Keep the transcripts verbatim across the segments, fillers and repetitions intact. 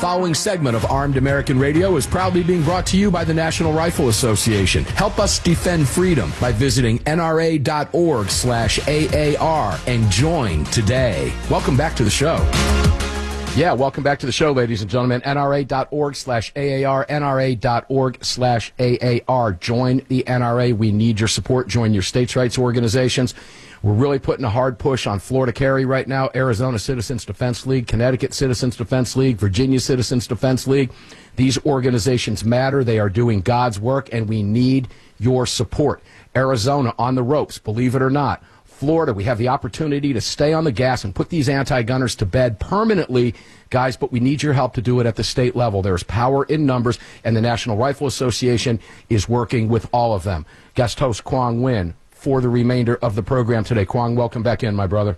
following segment of Armed American Radio is proudly being brought to you by the National Rifle Association. Help us defend freedom by visiting nra.org slash AAR and join today. Welcome back to the show. Yeah, welcome back to the show, ladies and gentlemen. nra.org slash AAR, nra.org slash AAR. Join the N R A. We need your support. Join your states' rights organizations. We're really putting a hard push on Florida Carry right now, Arizona Citizens Defense League, Connecticut Citizens Defense League, Virginia Citizens Defense League. These organizations matter. They are doing God's work, and we need your support. Arizona on the ropes, believe it or not. Florida, we have the opportunity to stay on the gas and put these anti-gunners to bed permanently, guys, but we need your help to do it at the state level. There's power in numbers, and the National Rifle Association is working with all of them. Guest host Quang Nguyen for the remainder of the program today. Quang, welcome back in, my brother.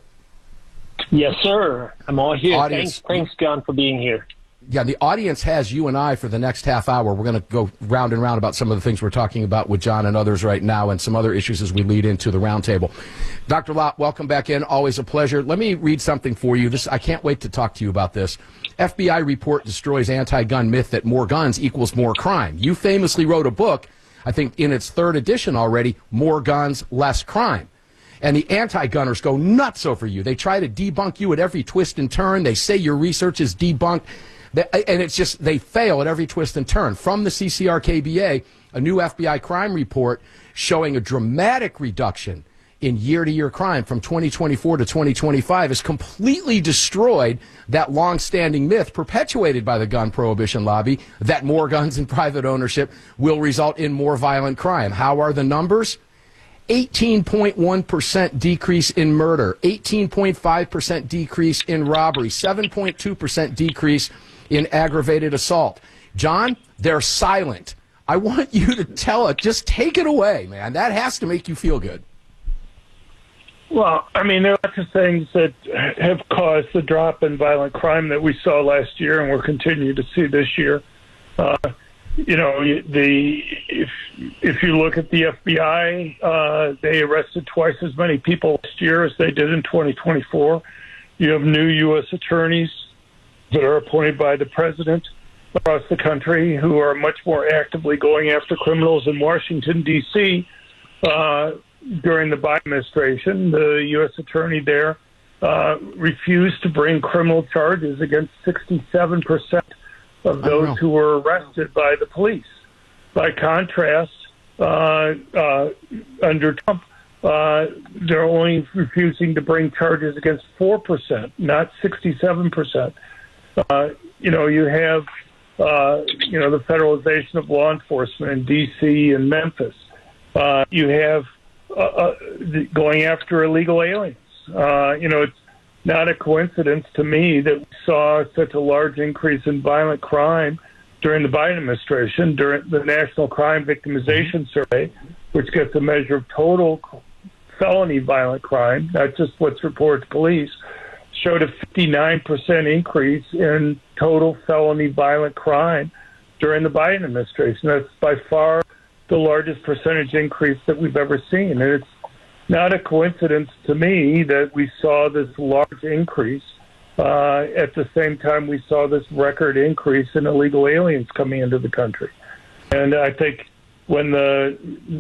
Yes, sir. I'm all here. Audience, thanks, thanks, John, for being here. Yeah, the audience has you and I for the next half hour. We're going to go round and round about some of the things we're talking about with John and others right now and some other issues as we lead into the roundtable. Doctor Lott, welcome back in. Always a pleasure. Let me read something for you. This I can't wait to talk to you about this. F B I report destroys anti-gun myth that more guns equals more crime. You famously wrote a book, I think in its third edition already, More Guns, Less Crime. And the anti-gunners go nuts over you. They try to debunk you at every twist and turn. They say your research is debunked. And it's just, they fail at every twist and turn. From the C C R K B A, a new F B I crime report showing a dramatic reduction in year-to-year crime from twenty twenty-four to twenty twenty-five has completely destroyed that long-standing myth perpetuated by the gun prohibition lobby that more guns in private ownership will result in more violent crime. How are the numbers? eighteen point one percent decrease in murder, eighteen point five percent decrease in robbery, seven point two percent decrease in aggravated assault. John, they're silent. I want you to tell it. Just take it away, man. That has to make you feel good. Well, I mean, there are lots of things that have caused the drop in violent crime that we saw last year and we're continuing to see this year. Uh, you know, the if if you look at the F B I, uh, they arrested twice as many people last year as they did in twenty twenty-four. You have new U S attorneys that are appointed by the president across the country who are much more actively going after criminals in Washington, D C Uh, during the Biden administration, the U S attorney there uh, refused to bring criminal charges against sixty-seven percent of those who were arrested by the police. By contrast, uh, uh, under Trump, uh, they're only refusing to bring charges against four percent, not sixty-seven percent. Uh, you know, you have, uh, you know, the federalization of law enforcement in D C and Memphis. Uh, you have uh, uh, the, going after illegal aliens. Uh, you know, it's not a coincidence to me that we saw such a large increase in violent crime during the Biden administration, during the National Crime Victimization Survey, which gets a measure of total felony violent crime, not just what's reported to police, showed a fifty-nine percent increase in total felony violent crime during the Biden administration. That's by far the largest percentage increase that we've ever seen. And it's not a coincidence to me that we saw this large increase uh, at the same time we saw this record increase in illegal aliens coming into the country. And I think when the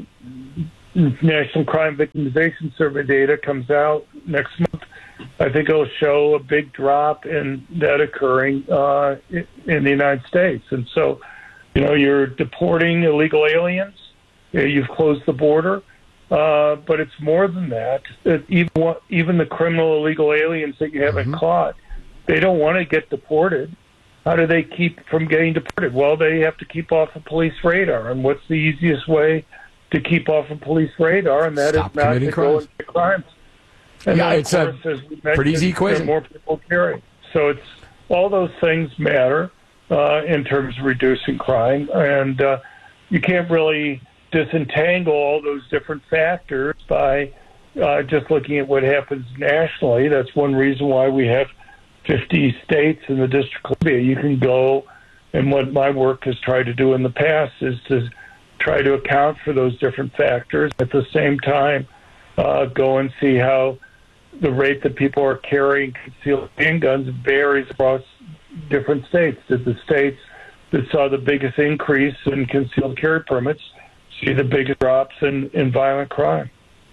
National Crime Victimization Survey data comes out next month, I think it'll show a big drop in that occurring uh, in the United States. And so, you know, you're deporting illegal aliens, you've closed the border, uh, but it's more than that. It, even even the criminal illegal aliens that you haven't mm-hmm. caught, they don't want to get deported. How do they keep from getting deported? Well, they have to keep off of police radar. And what's the easiest way to keep off of police radar? And that Stop is not to crimes. go into crimes. And yeah, then, it's course, a pretty easy equation. More people carry. So it's all those things matter uh, in terms of reducing crime. And uh, you can't really disentangle all those different factors by uh, just looking at what happens nationally. That's one reason why we have fifty states in the District of Columbia. You can go, and what my work has tried to do in the past is to try to account for those different factors. At the same time, uh, go and see how the rate that people are carrying concealed handguns varies across different states. Did the states that saw the biggest increase in concealed carry permits see the biggest drops in, in violent crime?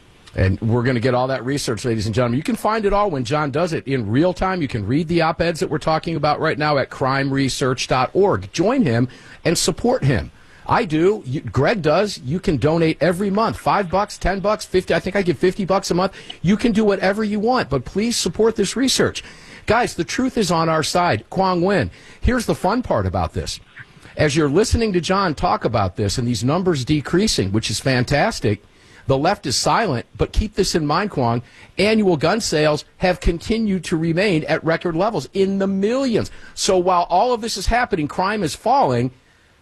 And we're going to get all that research, ladies and gentlemen. You can find it all when John does it in real time. You can read the op-eds that we're talking about right now at crime research dot org. Join him and support him. I do. You, Greg does. You can donate every month. Five bucks, ten bucks, fifty. I think I give fifty bucks a month. You can do whatever you want, but please support this research. Guys, the truth is on our side. Quang Nguyen. Here's the fun part about this. As you're listening to John talk about this and these numbers decreasing, which is fantastic, the left is silent, but keep this in mind, Quang. Annual gun sales have continued to remain at record levels in the millions. So while all of this is happening, crime is falling,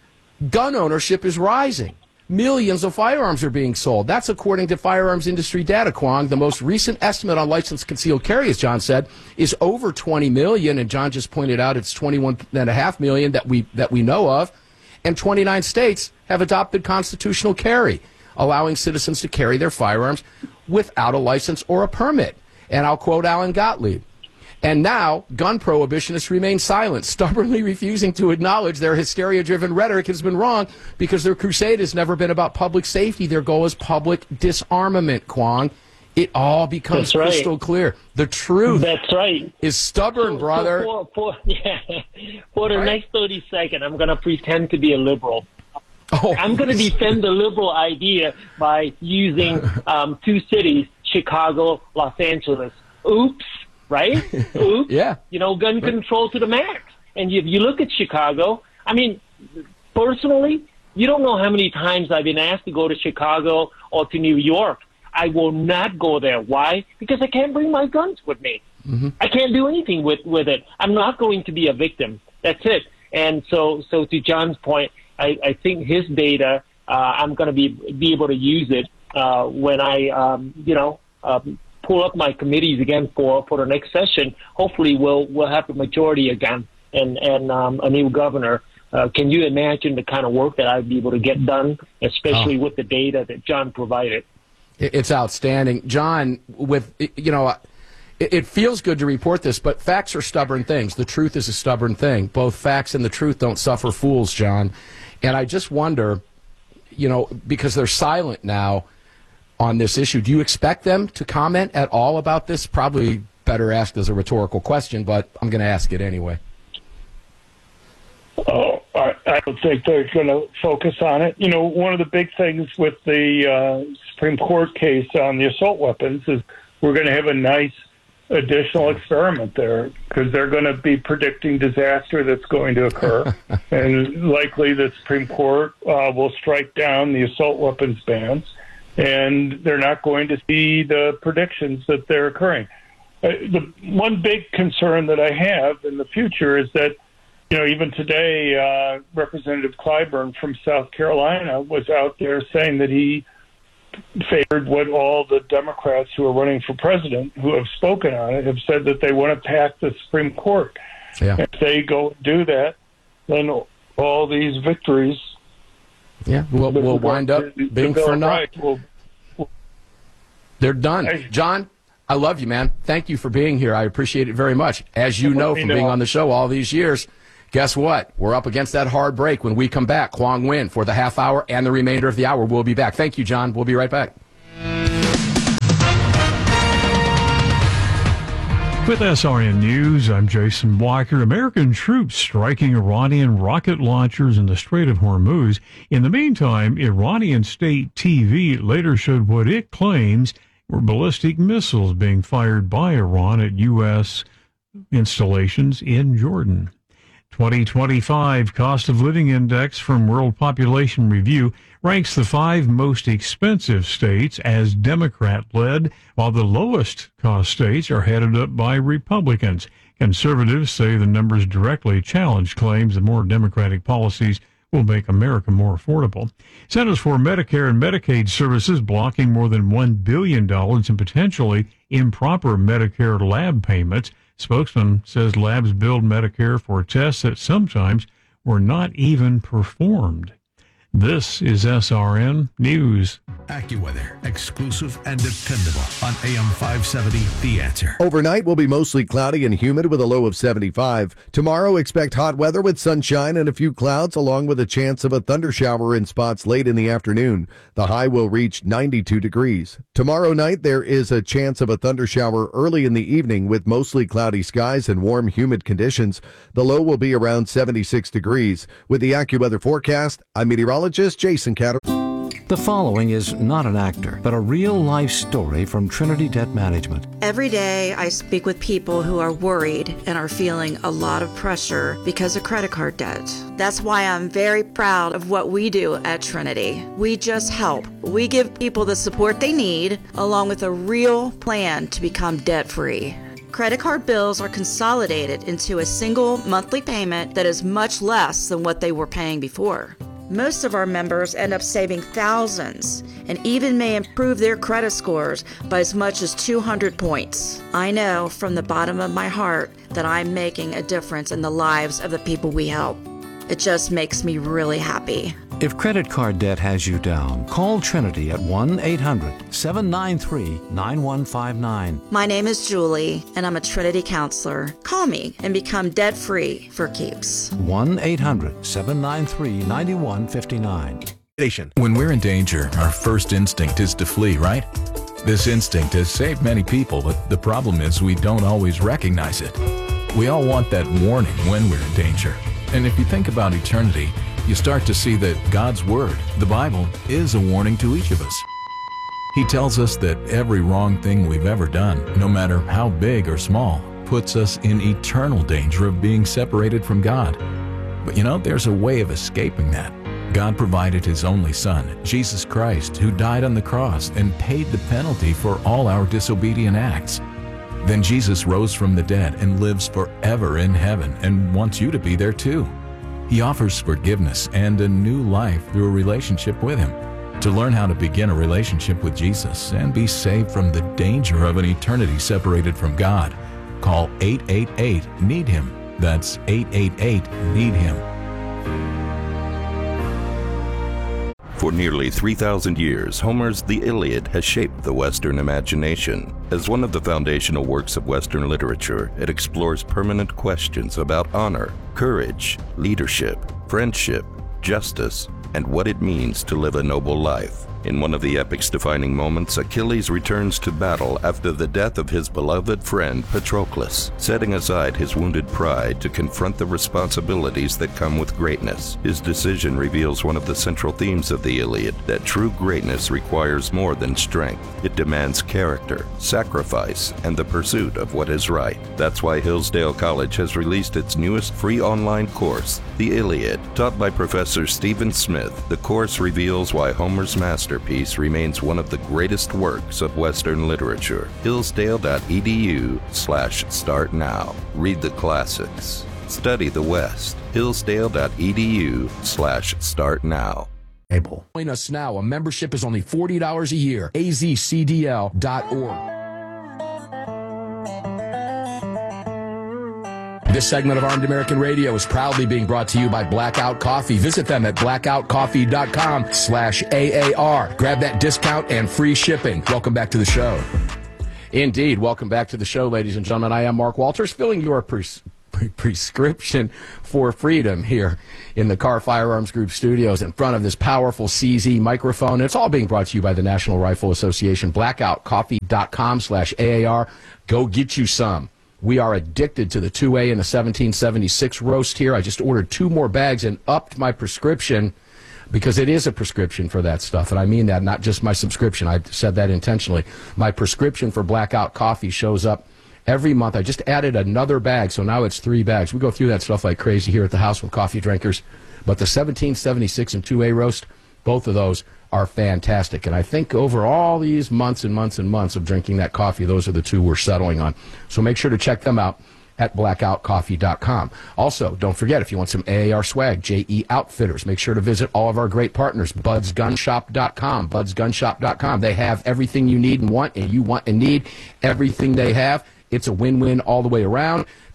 gun ownership is rising. Millions of firearms are being sold. That's according to firearms industry data, Quang. The most recent estimate on licensed concealed carry, as John said, is over twenty million, and John just pointed out it's twenty-one point five million that we that we know of, and twenty-nine states have adopted constitutional carry, allowing citizens to carry their firearms without a license or a permit. And I'll quote Alan Gottlieb. And now, gun prohibitionists remain silent, stubbornly refusing to acknowledge their hysteria-driven rhetoric has been wrong because their crusade has never been about public safety. Their goal is public disarmament, Quang. It all becomes That's right. crystal clear. The truth That's right. is stubborn, So- brother. So for, for, yeah, for the Right? next thirty seconds, I'm going to pretend to be a liberal. Oh, I'm going to defend the liberal idea by using um, two cities, Chicago, Los Angeles. Oops, right? Oops. Yeah. You know, gun control to the max. And if you look at Chicago, I mean, personally, you don't know how many times I've been asked to go to Chicago or to New York. I will not go there. Why? Because I can't bring my guns with me. Mm-hmm. I can't do anything with, with it. I'm not going to be a victim. That's it. And so, so to John's point, I, I think his data, uh, I'm going to be be able to use it uh, when I, um, you know, um, pull up my committees again for, for the next session. Hopefully, we'll we'll have a majority again and and um, a new governor. Uh, can you imagine the kind of work that I'd be able to get done, especially Oh. with the data that John provided? It's outstanding. John, with, you know, it, it feels good to report this, but facts are stubborn things. The truth is a stubborn thing. Both facts and the truth don't suffer fools, John. And I just wonder, you know, because they're silent now on this issue, do you expect them to comment at all about this? Probably better asked as a rhetorical question, but I'm going to ask it anyway. Oh, I, I don't think they're going to focus on it. You know, one of the big things with the uh, Supreme Court case on the assault weapons is we're going to have a nice additional experiment there because they're going to be predicting disaster that's going to occur. And likely the Supreme Court uh, will strike down the assault weapons bans, and they're not going to see the predictions that they're occurring. Uh, the one big concern that I have in the future is that, you know, even today, uh, Representative Clyburn from South Carolina was out there saying that he favored what all the Democrats who are running for president who have spoken on it have said that they want to pack the Supreme Court. Yeah. If they go do that, then all these victories Yeah, we'll, we'll wind up the- the being Bill for of naught. Rights will- They're done. Hey. John, I love you, man. Thank you for being here. I appreciate it very much. As you Let know me from know. being on the show all these years, guess what? We're up against that hard break. When we come back, Quang Nguyen for the half hour and the remainder of the hour. We'll be back. Thank you, John. We'll be right back. With S R N News, I'm Jason Walker. American troops striking Iranian rocket launchers in the Strait of Hormuz. In the meantime, Iranian state T V later showed what it claims were ballistic missiles being fired by Iran at U S installations in Jordan. twenty twenty-five Cost of Living Index from World Population Review ranks the five most expensive states as Democrat-led, while the lowest cost states are headed up by Republicans. Conservatives say the numbers directly challenge claims that more Democratic policies will make America more affordable. Centers for Medicare and Medicaid Services blocking more than one billion dollars in potentially improper Medicare lab payments. Spokesman says labs billed Medicare for tests that sometimes were not even performed. This is S R N News. AccuWeather, exclusive and dependable on A M five seventy, The Answer. Overnight will be mostly cloudy and humid with a low of seventy-five. Tomorrow, expect hot weather with sunshine and a few clouds, along with a chance of a thundershower in spots late in the afternoon. The high will reach ninety-two degrees. Tomorrow night, there is a chance of a thundershower early in the evening with mostly cloudy skies and warm, humid conditions. The low will be around seventy-six degrees. With the AccuWeather forecast, I'm meteorologist Jason Catter. The following is not an actor, but a real-life story from Trinity Debt Management. Every day I speak with people who are worried and are feeling a lot of pressure because of credit card debt. That's why I'm very proud of what we do at Trinity. We just help. We give people the support they need, along with a real plan to become debt-free. Credit card bills are consolidated into a single monthly payment that is much less than what they were paying before. Most of our members end up saving thousands and even may improve their credit scores by as much as two hundred points. I know from the bottom of my heart that I'm making a difference in the lives of the people we help. It just makes me really happy. If credit card debt has you down, call Trinity at one eight hundred seven nine three nine one five nine. My name is Julie, and I'm a Trinity counselor. Call me and become debt-free for keeps. one eight hundred seven nine three nine one five nine. When we're in danger, our first instinct is to flee, right? This instinct has saved many people, but the problem is we don't always recognize it. We all want that warning when we're in danger. And if you think about eternity, you start to see that God's Word, the Bible, is a warning to each of us. He tells us that every wrong thing we've ever done, no matter how big or small, puts us in eternal danger of being separated from God. But you know, there's a way of escaping that. God provided His only Son, Jesus Christ, who died on the cross and paid the penalty for all our disobedient acts. Then Jesus rose from the dead and lives forever in heaven and wants you to be there too. He offers forgiveness and a new life through a relationship with Him. To learn how to begin a relationship with Jesus and be saved from the danger of an eternity separated from God, call eight eight eight, need him. That's eight eight eight, need him. For nearly three thousand years, Homer's The Iliad has shaped the Western imagination. As one of the foundational works of Western literature, it explores permanent questions about honor, courage, leadership, friendship, justice, and what it means to live a noble life. In one of the epic's defining moments, Achilles returns to battle after the death of his beloved friend Patroclus, setting aside his wounded pride to confront the responsibilities that come with greatness. His decision reveals one of the central themes of the Iliad, that true greatness requires more than strength. It demands character, sacrifice, and the pursuit of what is right. That's why Hillsdale College has released its newest free online course, The Iliad. Taught by Professor Stephen Smith, the course reveals why Homer's masterpiece remains one of the greatest works of Western literature. Hillsdale.edu slash start now. Read the classics. Study the West. Hillsdale.edu slash start now. Join us now. A membership is only forty dollars a year. A Z C D L dot org. This segment of Armed American Radio is proudly being brought to you by Blackout Coffee. Visit them at blackout coffee dot com slash A A R. Grab that discount and free shipping. Welcome back to the show. Indeed, welcome back to the show, ladies and gentlemen. I am Mark Walters, filling your pres- pre- prescription for freedom here in the Car Firearms Group studios in front of this powerful C Z microphone. It's all being brought to you by the National Rifle Association. blackout coffee dot com slash A A R. Go get you some. We are addicted to the two A and the seventeen seventy-six roast here. I just ordered two more bags and upped my prescription because it is a prescription for that stuff. And I mean that, not just my subscription. I said that intentionally. My prescription for Blackout Coffee shows up every month. I just added another bag, so now it's three bags. We go through that stuff like crazy here at the house with coffee drinkers. But the seventeen seventy-six and two A roast, both of those are fantastic. And I think over all these months and months and months of drinking that coffee, those are the two we're settling on. So make sure to check them out at blackout coffee dot com. Also, don't forget, if you want some A A R swag, J E Outfitters, make sure to visit all of our great partners, buds gun shop dot com, buds gun shop dot com. They have everything you need and want, and you want and need everything they have. It's a win-win all the way around.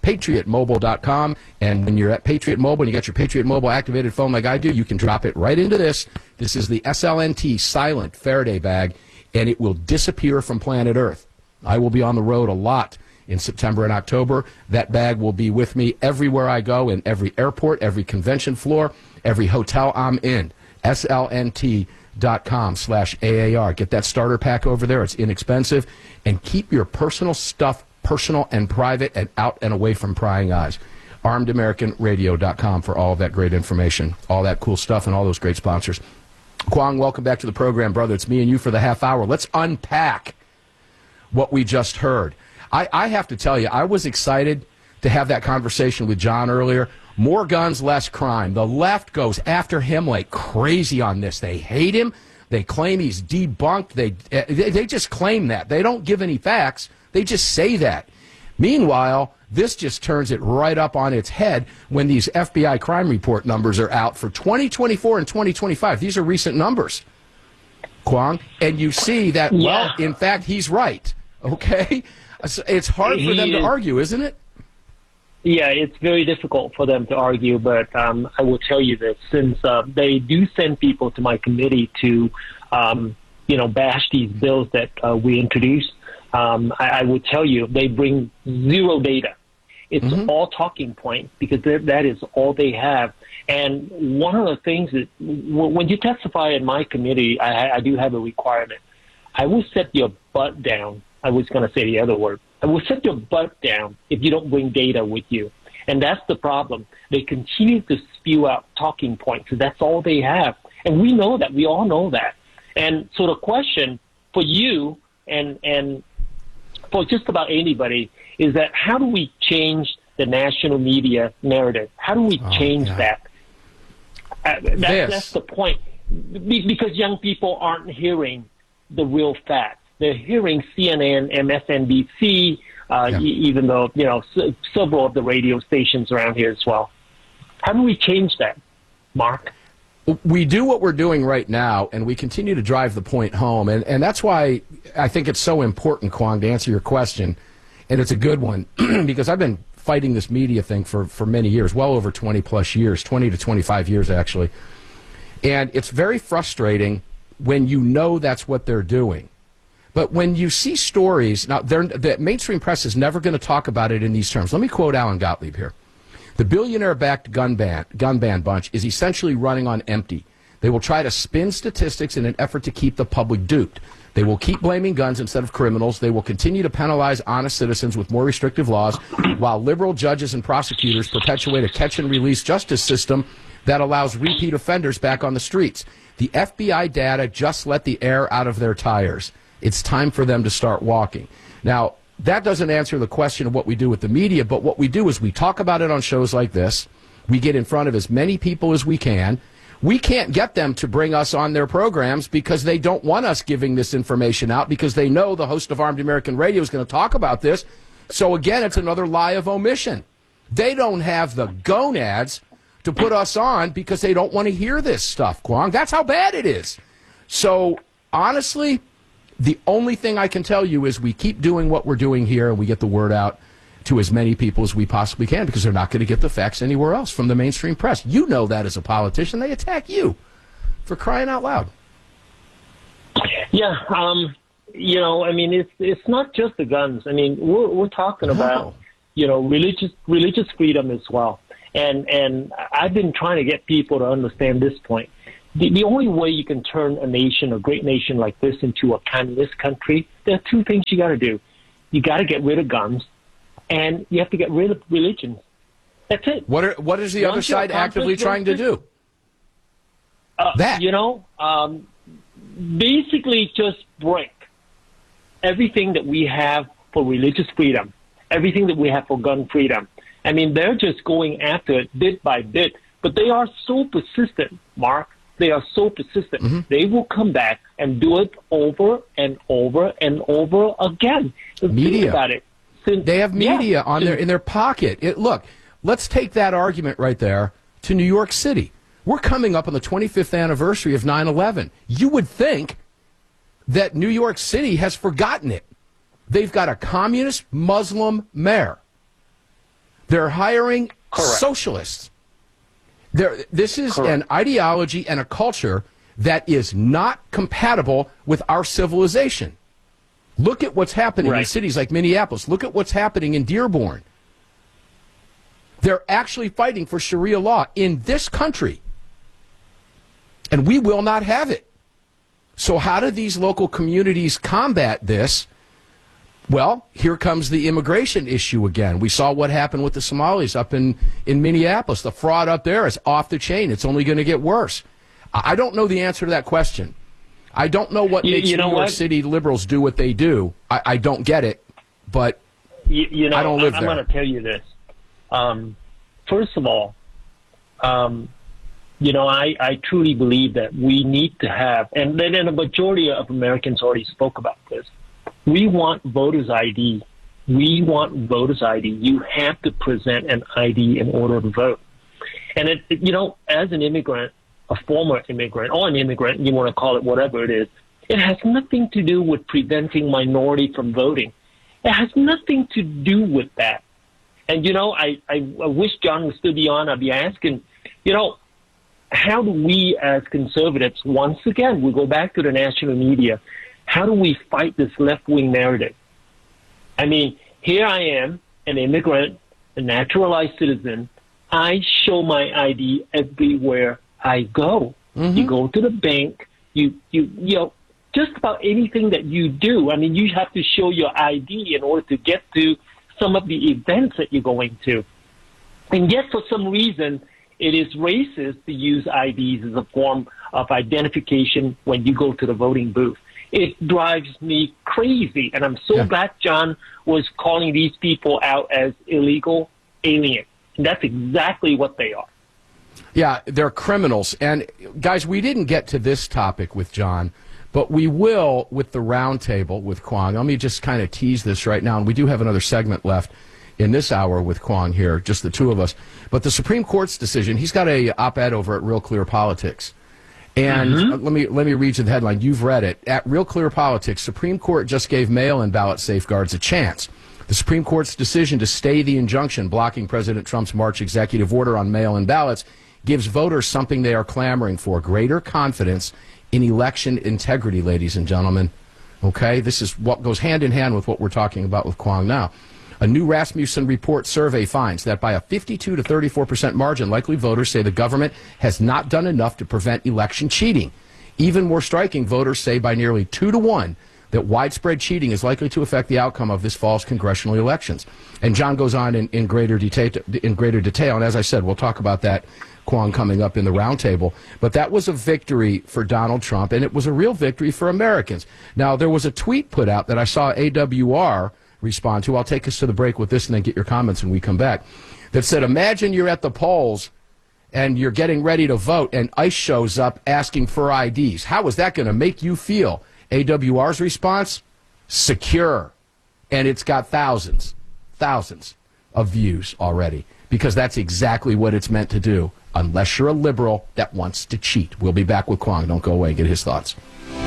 patriot mobile dot com. And when you're at Patriot Mobile and you got your Patriot Mobile activated phone like I do, you can drop it right into this. This is the S L N T Silent Faraday bag, and it will disappear from planet Earth. I will be on the road a lot in September and October. That bag will be with me everywhere I go, in every airport, every convention floor, every hotel I'm in. S L N T dot com slash A A R. Get that starter pack over there. It's inexpensive. And keep your personal stuff personal and private and out and away from prying eyes. armed american radio dot com for all of that great information, all that cool stuff, and all those great sponsors. Kwong, welcome back to the program, brother. It's me and you for the half hour. Let's unpack what we just heard. I, I have to tell you, I was excited to have that conversation with John earlier. More guns, less crime. The left goes after him like crazy on this. They hate him. They claim he's debunked. They, they, they just claim that. They don't give any facts. They just say that. Meanwhile, this just turns it right up on its head when these F B I crime report numbers are out for twenty twenty-four and twenty twenty-five. These are recent numbers, Kwong. And you see that, yeah. well, in fact, he's right. Okay? It's hard for them to argue, isn't it? Yeah, it's very difficult for them to argue, but um, I will tell you this. Since uh, they do send people to my committee to, um, you know, bash these bills that uh, we introduce, um, I, I will tell you they bring zero data. It's mm-hmm. all talking points because that is all they have. And one of the things that when you testify in my committee, I, I do have a requirement. I will set your butt down. I was going to say the other word. I will set your butt down if you don't bring data with you. And that's the problem. They continue to spew out talking points. So that's all they have. And we know that. We all know that. And so the question for you and, and for just about anybody is that how do we change the national media narrative? How do we oh, change God. that? Uh, that that's the point. Be, because young people aren't hearing the real facts. They're hearing C N N, M S N B C, uh, yeah. e- even though, you know, s- several of the radio stations around here as well. How do we change that, Mark? We do what we're doing right now, and we continue to drive the point home. And, and that's why I think it's so important, Kwong, to answer your question. And it's a good one, because I've been fighting this media thing for, for many years, well over twenty plus years, twenty to twenty-five years, actually. And it's very frustrating when you know that's what they're doing. But when you see stories, now the mainstream press is never going to talk about it in these terms. Let me quote Alan Gottlieb here. The billionaire-backed gun ban, gun ban bunch is essentially running on empty. They will try to spin statistics in an effort to keep the public duped. They will keep blaming guns instead of criminals. They will continue to penalize honest citizens with more restrictive laws, while liberal judges and prosecutors perpetuate a catch-and-release justice system that allows repeat offenders back on the streets. The F B I data just let the air out of their tires. It's time for them to start walking. Now, that doesn't answer the question of what we do with the media, but what we do is we talk about it on shows like this. We get in front of as many people as we can. We can't get them to bring us on their programs because they don't want us giving this information out because they know the host of Armed American Radio is going to talk about this. So, again, it's another lie of omission. They don't have the gonads to put us on because they don't want to hear this stuff, Kwong. That's how bad it is. So, honestly, the only thing I can tell you is we keep doing what we're doing here and we get the word out to as many people as we possibly can because they're not going to get the facts anywhere else from the mainstream press. You know that as a politician. They attack you for crying out loud. Yeah, um, you know, I mean, it's it's not just the guns. I mean, we're we're talking no. about, you know, religious religious freedom as well. And and I've been trying to get people to understand this point. The, the only way you can turn a nation, a great nation like this, into a communist country, there are two things you got to do. You got to get rid of guns, and you have to get rid of religion. That's it. What are what is the Once other side actively trying to do? Uh, that you know, um, basically just break everything that we have for religious freedom, everything that we have for gun freedom. I mean, they're just going after it bit by bit, but they are so persistent, Mark. They are so persistent. Mm-hmm. They will come back and do it over and over and over again. So media. Think about it. Since, they have media yeah, on since, their in their pocket. It, look, let's take that argument right there to New York City. We're coming up on the twenty-fifth anniversary of nine eleven. You would think that New York City has forgotten it. They've got a communist Muslim mayor They're hiring Correct. socialists. They're, this is Correct. an ideology and a culture that is not compatible with our civilization. Look at what's happening Right. in cities like Minneapolis. Look at what's happening in Dearborn. They're actually fighting for Sharia law in this country. And we will not have it. So how do these local communities combat this? Well, here comes the immigration issue again. We saw what happened with the Somalis up in, in Minneapolis. The fraud up there is off the chain. It's only going to get worse. I don't know the answer to that question. I don't know what You- makes you know New York what? City liberals do what they do. I, I don't get it, but You, you know, I don't live I'm there. going to tell you this. Um, first of all, um, you know, I, I truly believe that we need to have, and then a majority of Americans already spoke about this. We want voters' I D. We want voters' I D. You have to present an I D in order to vote. And, it, it- you know, as an immigrant, a former immigrant, or an immigrant, you want to call it whatever it is, it has nothing to do with preventing minority from voting. It has nothing to do with that. And, you know, I, I, I wish John would still be on. I'd be asking, you know, how do we as conservatives, once again, we go back to the national media, how do we fight this left-wing narrative? I mean, here I am, an immigrant, a naturalized citizen. I show my I D everywhere I go. Mm-hmm. You go to the bank, you, you, you know, just about anything that you do. I mean, you have to show your I D in order to get to some of the events that you're going to. And yet, for some reason, it is racist to use I Ds as a form of identification when you go to the voting booth. It drives me crazy. And I'm so Yeah. glad John was calling these people out as illegal aliens. And that's exactly what they are. yeah, they're criminals. And guys, we didn't get to this topic with John, but we will with the roundtable with Kwong. Let me just kind of tease this right now. And we do have another segment left in this hour with Kwong here, just the two of us. But the Supreme Court's decision, he's got a op-ed over at Real Clear Politics. And uh, let me let me read you the headline. You've read it. At Real Clear Politics, Supreme Court just gave mail-in ballot safeguards a chance. The Supreme Court's decision to stay the injunction blocking President Trump's March executive order on mail-in ballots gives voters something they are clamoring for, greater confidence in election integrity, ladies and gentlemen. Okay? This is what goes hand in hand with what we're talking about with Kwong now. A new Rasmussen report survey finds that by a fifty-two to thirty-four percent margin, likely voters say the government has not done enough to prevent election cheating. Even more striking, voters say by nearly two to one that widespread cheating is likely to affect the outcome of this fall's congressional elections. And John goes on in, in greater detail. In greater detail, and as I said, we'll talk about that, Kwong, coming up in the roundtable. But that was a victory for Donald Trump, and it was a real victory for Americans. Now, there was a tweet put out that I saw A W R respond to. I'll take us to the break with this and then get your comments when we come back. That said, imagine you're at the polls and you're getting ready to vote and ICE shows up asking for I Ds. How is that going to make you feel? A W R's response? Secure. And it's got thousands, thousands of views already because that's exactly what it's meant to do, unless you're a liberal that wants to cheat. We'll be back with Kwong. Don't go away. Get his thoughts.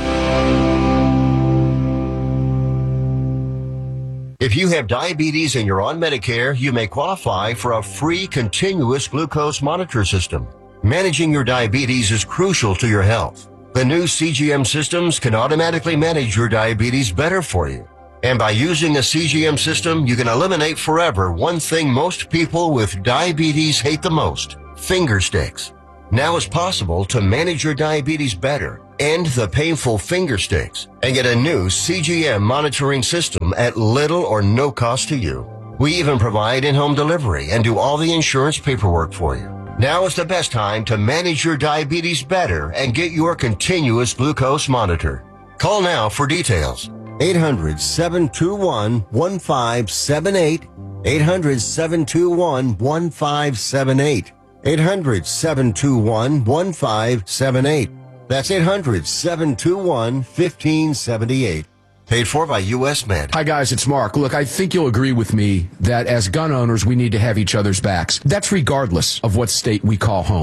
If you have diabetes and you're on Medicare, you may qualify for a free continuous glucose monitor system. Managing your diabetes is crucial to your health. The new C G M systems can automatically manage your diabetes better for you. And by using a C G M system, you can eliminate forever one thing most people with diabetes hate the most, finger sticks. Now it's possible to manage your diabetes better, end the painful finger sticks, and get a new C G M monitoring system at little or no cost to you. We even provide in-home delivery and do all the insurance paperwork for you. Now is the best time to manage your diabetes better and get your continuous glucose monitor. Call now for details. eight hundred, seven two one, one five seven eight. eight hundred, seven two one, one five seven eight. eight hundred, seven two one, one five seven eight. That's eight hundred, seven two one, one five seven eight. Paid for by U S Med. Hi, guys, it's Mark. Look, I think you'll agree with me that as gun owners, we need to have each other's backs. That's regardless of what state we call home.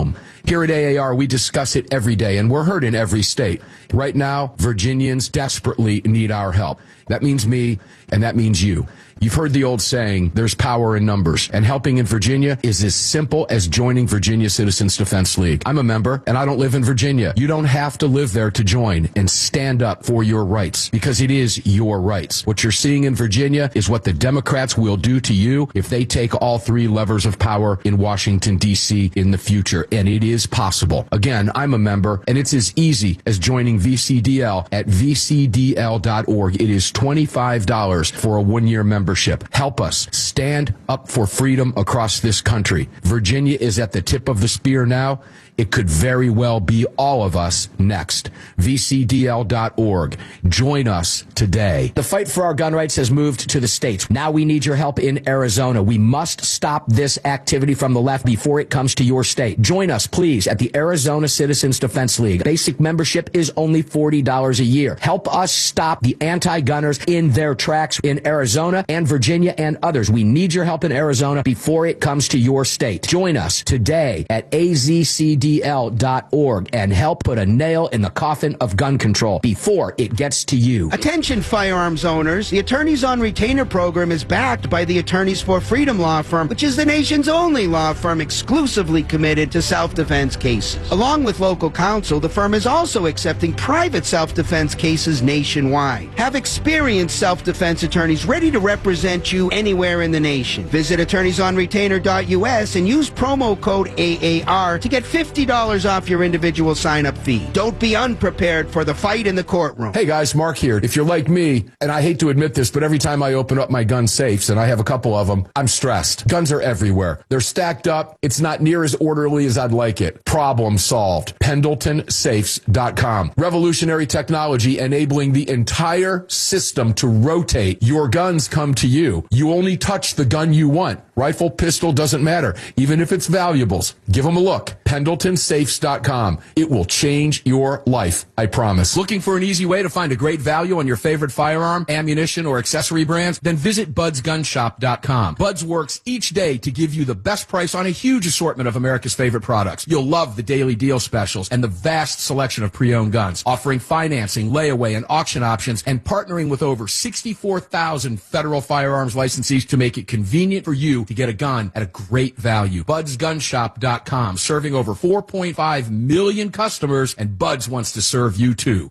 Here at A A R, we discuss it every day, and we're heard in every state. Right now, Virginians desperately need our help. That means me, and that means you. You've heard the old saying, there's power in numbers, and helping in Virginia is as simple as joining Virginia Citizens Defense League. I'm a member, and I don't live in Virginia. You don't have to live there to join and stand up for your rights, because it is your rights. What you're seeing in Virginia is what the Democrats will do to you if they take all three levers of power in Washington, D C in the future, and it is possible. Again, I'm a member, and it's as easy as joining V C D L at v c d l dot org. It is twenty-five dollars for a one-year membership. Help us stand up for freedom across this country. Virginia is at the tip of the spear now. It could very well be all of us next. v c d l dot org. Join us today. The fight for our gun rights has moved to the states. Now we need your help in Arizona. We must stop this activity from the left before it comes to your state. Join us, please, at the Arizona Citizens Defense League. Basic membership is only forty dollars a year. Help us stop the anti-gunners in their tracks in Arizona and Virginia and others. We need your help in Arizona before it comes to your state. Join us today at a z c d l dot org and help put a nail in the coffin of gun control before it gets to you. Attention firearms owners, the Attorneys on Retainer program is backed by the Attorneys for Freedom law firm, which is the nation's only law firm exclusively committed to self-defense cases. Along with local counsel, the firm is also accepting private self-defense cases nationwide. Have experienced self-defense attorneys ready to represent you anywhere in the nation. Visit attorneys on retainer dot u s and use promo code A A R to get fifty dollars off your individual sign-up fee. Don't be unprepared for the fight in the courtroom. Hey guys, Mark here. If you're like me, and I hate to admit this, but every time I open up my gun safes, and I have a couple of them, I'm stressed. Guns are everywhere. They're stacked up. It's not near as orderly as I'd like it. Problem solved. Pendleton Safes dot com. Revolutionary technology enabling the entire system to rotate. Your guns come to you. You only touch the gun you want. Rifle, pistol, doesn't matter. Even if it's valuables. Give them a look. Pendleton Safes dot com. It will change your life, I promise. Looking for an easy way to find a great value on your favorite firearm, ammunition, or accessory brands? Then visit buds gun shop dot com. Buds works each day to give you the best price on a huge assortment of America's favorite products. You'll love the daily deal specials and the vast selection of pre-owned guns, offering financing, layaway, and auction options, and partnering with over sixty-four thousand federal firearms licensees to make it convenient for you to get a gun at a great value. buds gun shop dot com, serving over four point five million customers, and Buds wants to serve you too.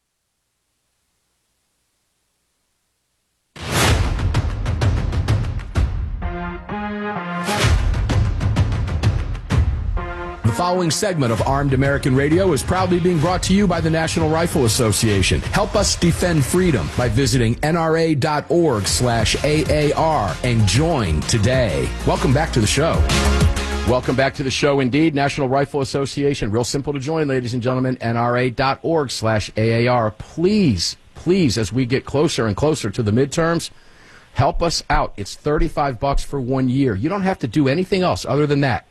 The following segment of Armed American Radio is proudly being brought to you by the National Rifle Association. Help us defend freedom by visiting N R A dot org slash A A R and join today. Welcome back to the show. Welcome back to the show indeed. National Rifle Association. Real simple to join, ladies and gentlemen. N R A dot org slash A A R. Please, please, as we get closer and closer to the midterms, help us out. It's thirty-five bucks for one year. You don't have to do anything else other than that.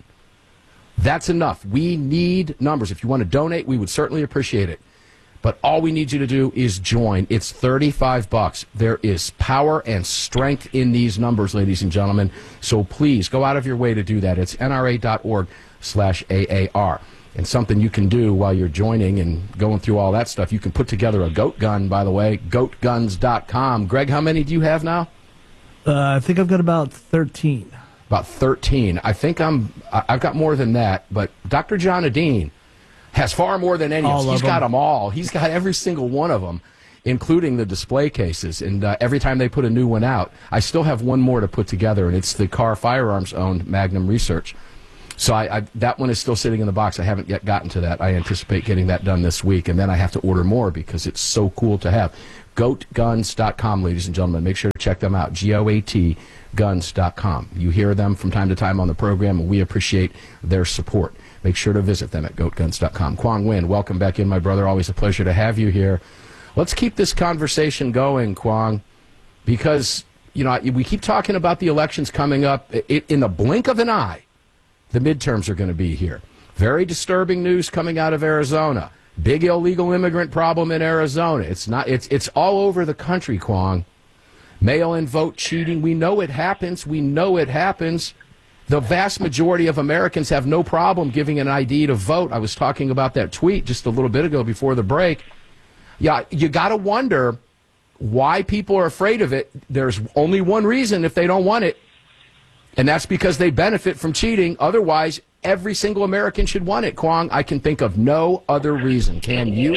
That's enough. We need numbers. If you want to donate, we would certainly appreciate it. But all we need you to do is join. It's thirty-five bucks. There is power and strength in these numbers, ladies and gentlemen. So please go out of your way to do that. It's N R A dot org slash A A R. And something you can do while you're joining and going through all that stuff, you can put together a goat gun, by the way, goat guns dot com. Greg, how many do you have now? Uh, I think I've got about thirteen. About thirteen. I think I'm, I've got more than that, but Doctor John Adine has far more than any of us. He's got them all. He's got every single one of them, including the display cases. And uh, every time they put a new one out, I still have one more to put together, and it's the Car Firearms owned Magnum Research. So I, I, that one is still sitting in the box. I haven't yet gotten to that. I anticipate getting that done this week, and then I have to order more because it's so cool to have. goat guns dot com, ladies and gentlemen. Make sure to check them out. G O A T guns dot com. You hear them from time to time on the program, and we appreciate their support. Make sure to visit them at goat guns dot com. Quang Nguyen, welcome back in, my brother. Always a pleasure to have you here. Let's keep this conversation going, Quang, because, you know, we keep talking about the elections coming up. It, in the blink of an eye, the midterms are going to be here. Very disturbing news coming out of Arizona. Big illegal immigrant problem in Arizona. It's not. It's it's all over the country, Quang. Mail-in vote cheating. We know it happens. We know it happens. The vast majority of Americans have no problem giving an I D to vote. I was talking about that tweet just a little bit ago before the break. Yeah, you got to wonder why people are afraid of it. There's only one reason if they don't want it, and that's because they benefit from cheating. Otherwise, every single American should want it, Kwong. I can think of no other reason. Can you?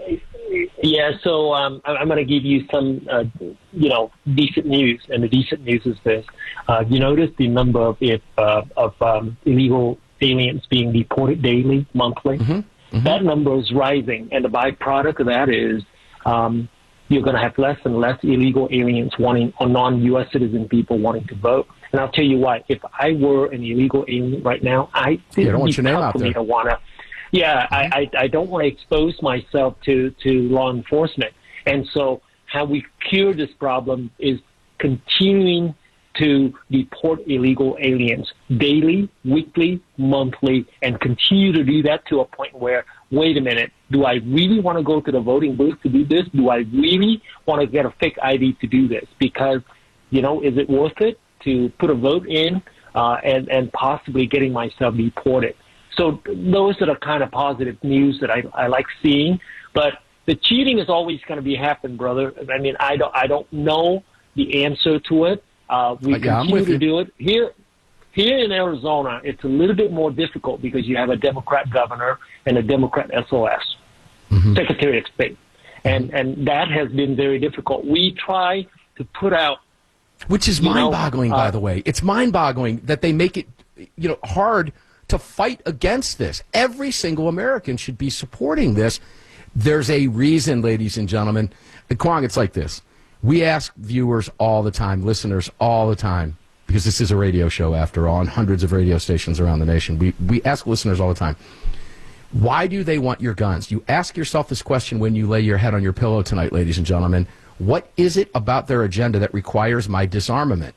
Yeah, so um, I'm going to give you some, uh, you know, decent news, and the decent news is this. Uh, you notice the number of, if, uh, of um, illegal aliens being deported daily, monthly? Mm-hmm. Mm-hmm. That number is rising, and the byproduct of that is um, you're going to have less and less illegal aliens wanting, or non-U S citizen people wanting to vote. And I'll tell you what, if I were an illegal alien right now, I you don't want your name out for there. me to want to. Yeah, mm-hmm. I, I I don't want to expose myself to, to law enforcement. And so how we cure this problem is continuing to deport illegal aliens daily, weekly, monthly, and continue to do that to a point where, wait a minute, do I really want to go to the voting booth to do this? Do I really want to get a fake I D to do this? Because, you know, is it worth it to put a vote in uh, and, and possibly getting myself deported? So those are the kind of positive news that I, I like seeing. But the cheating is always going to be happen, brother. I mean, I don't, I don't know the answer to it. Uh, we yeah, continue to you. do it. Here here in Arizona, it's a little bit more difficult because you have a Democrat governor and a Democrat S O S, mm-hmm. Secretary of State. And, and that has been very difficult. We try to put out... Which is mind-boggling, know, uh, by the way. It's mind-boggling that they make it, you know, hard to fight against this. Every single American should be supporting this. There's a reason, ladies and gentlemen. And Kwong, it's like this. We ask viewers all the time, listeners all the time, because this is a radio show after all, and hundreds of radio stations around the nation. We, we ask listeners all the time, why do they want your guns? You ask yourself this question when you lay your head on your pillow tonight, ladies and gentlemen. What is it about their agenda that requires my disarmament?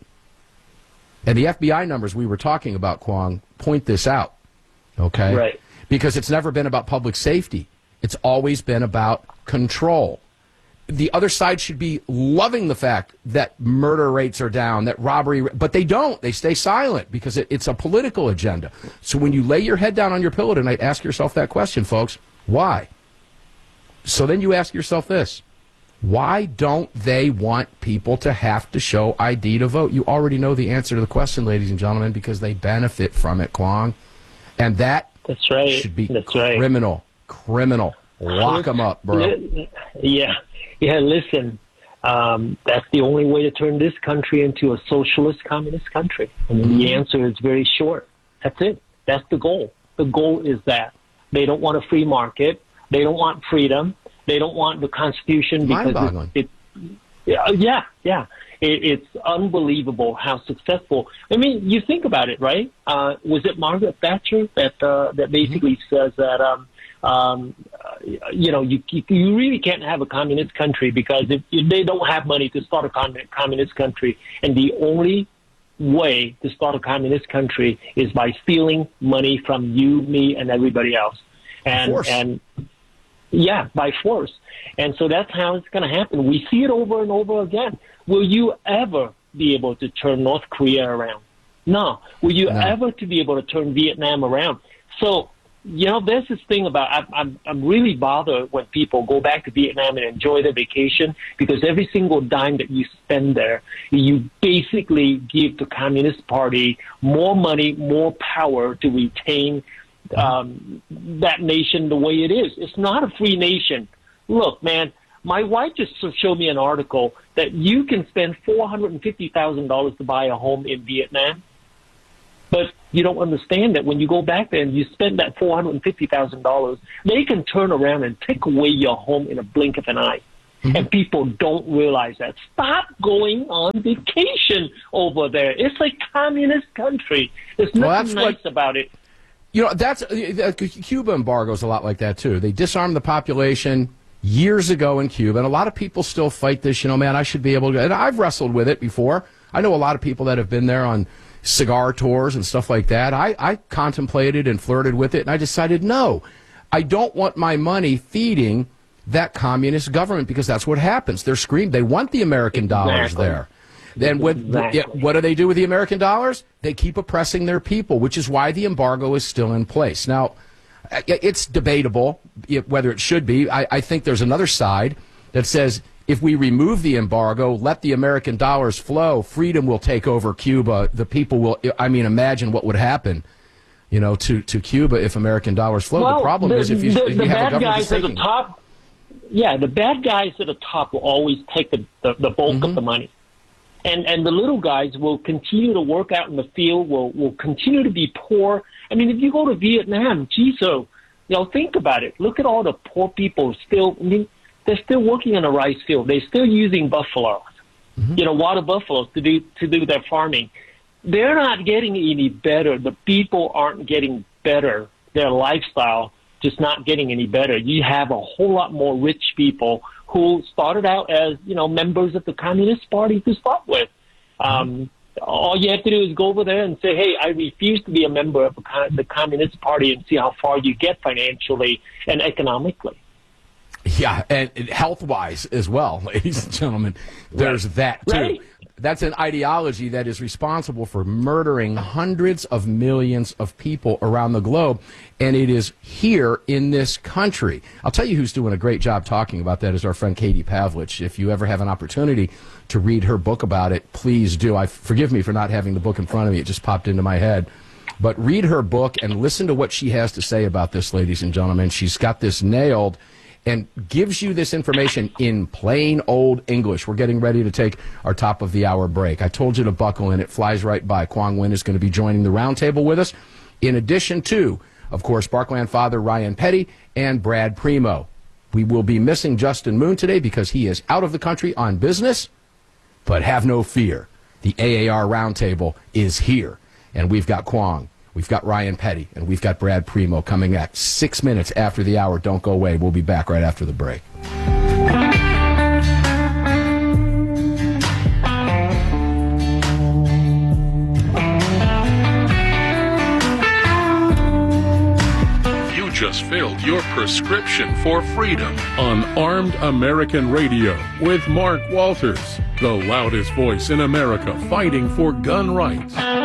And the F B I numbers we were talking about, Kwong, point this out, okay? Right. Because it's never been about public safety. It's always been about control. The other side should be loving the fact that murder rates are down, that robbery, but they don't. They stay silent because it, it's a political agenda. So when you lay your head down on your pillow tonight, ask yourself that question, folks. Why? So then you ask yourself this. Why don't they want people to have to show I D to vote? You already know the answer to the question, ladies and gentlemen, because they benefit from it, Kwong. And that That's right. should be That's criminal. Right. Criminal. Lock them up, bro. Yeah. Yeah, listen, um, that's the only way to turn this country into a socialist, communist country. I mean, mm-hmm. the answer is very short. That's it. That's the goal. The goal is that. They don't want a free market. They don't want freedom. They don't want the Constitution because it, it, yeah, yeah. It, it's unbelievable how successful. I mean, you think about it, right? Uh, was it Margaret Thatcher that uh, that basically mm-hmm. says that, um, um, you know, you you really can't have a communist country because if, if they don't have money to start a communist country, and the only way to start a communist country is by stealing money from you, me, and everybody else, and and. Yeah, by force. And so that's how it's going to happen. We see it over and over again. Will you ever be able to turn North Korea around? No. Will you no. ever to be able to turn Vietnam around? So, you know, there's this thing about, I'm, I'm, I'm really bothered when people go back to Vietnam and enjoy their vacation because every single dime that you spend there, you basically give the Communist Party more money, more power to retain Um, that nation the way it is. It's not a free nation. Look, man, my wife just showed me an article that you can spend four hundred fifty thousand dollars to buy a home in Vietnam, but you don't understand that when you go back there and you spend that four hundred fifty thousand dollars, they can turn around and take away your home in a blink of an eye. Mm-hmm. And people don't realize that. Stop going on vacation over there. It's a communist country. There's nothing well, nice what- about it. You know, that's uh, Cuba embargo is a lot like that, too. They disarmed the population years ago in Cuba, and a lot of people still fight this. You know, man, I should be able to. And I've wrestled with it before. I know a lot of people that have been there on cigar tours and stuff like that. I, I contemplated and flirted with it, and I decided, no, I don't want my money feeding that communist government because that's what happens. They're screaming. They want the American dollars exactly. there. Then what, Exactly. yeah, what do they do with the American dollars? They keep oppressing their people, which is why the embargo is still in place. Now, it's debatable whether it should be. I, I think there's another side that says if we remove the embargo, let the American dollars flow, freedom will take over Cuba. The people will, I mean, imagine what would happen, you know, to, to Cuba if American dollars flow. Well, the problem the, is if you, the, if the you have a bad government guys that's at the taking- top, yeah, the bad guys at the top will always take the, the, the bulk Mm-hmm. of the money. And and the little guys will continue to work out in the field, will will continue to be poor. I mean, if you go to Vietnam, geez, so, you know, think about it. Look at all the poor people still, I mean, they're still working in a rice field. They're still using buffaloes, mm-hmm. you know, water buffaloes to do to do their farming. They're not getting any better. The people aren't getting better. Their lifestyle just not getting any better. You have a whole lot more rich people who started out as, you know, members of the Communist Party to start with. Um, all you have to do is go over there and say, hey, I refuse to be a member of the Communist Party, and see how far you get financially and economically. Yeah, and health-wise as well, ladies and gentlemen. There's Right. that, too. Right. That's an ideology that is responsible for murdering hundreds of millions of people around the globe, and it is here in this country. I'll tell you who's doing a great job talking about that is our friend Katie Pavlich. If you ever have an opportunity to read her book about it, please do. I forgive me for not having the book in front of me. It just popped into my head. But read her book and listen to what she has to say about this, ladies and gentlemen. She's got this nailed and gives you this information in plain old English. We're getting ready to take our top of the hour break. I told you to buckle in. It flies right by. Quang Nguyen is going to be joining the roundtable with us, in addition to, of course, Sparkland father Ryan Petty and Brad Primo. We will be missing Justin Moon today because he is out of the country on business, but have no fear. The A A R roundtable is here, and we've got Quang. We've got Ryan Petty, and we've got Brad Primo coming at six minutes after the hour. Don't go away. We'll be back right after the break. You just filled your prescription for freedom on Armed American Radio with Mark Walters, the loudest voice in America fighting for gun rights.